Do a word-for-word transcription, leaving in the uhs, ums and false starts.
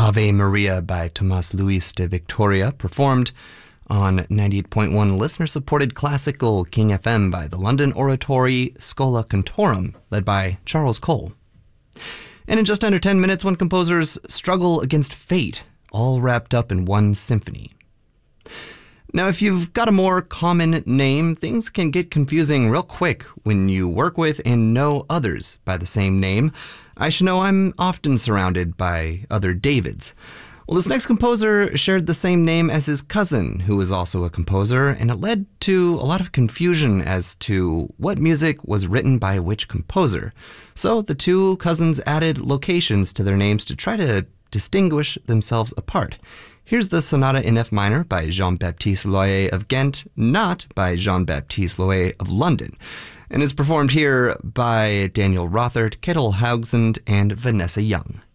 Ave Maria by Tomás Luis de Victoria, performed on ninety-eight point one listener-supported classical King F M by the London Oratory Schola Cantorum, led by Charles Cole. And in just under ten minutes, one composer's struggle against fate, all wrapped up in one symphony. Now, if you've got a more common name, things can get confusing real quick when you work with and know others by the same name. I should know I'm often surrounded by other Davids. Well, this next composer shared the same name as his cousin, who was also a composer, and it led to a lot of confusion as to what music was written by which composer. So the two cousins added locations to their names to try to distinguish themselves apart. Here's the Sonata in F minor by Jean-Baptiste Loyer of Ghent, not by Jean-Baptiste Loyer of London, and is performed here by Daniel Rothert, Ketil Haugsund, and Vanessa Young.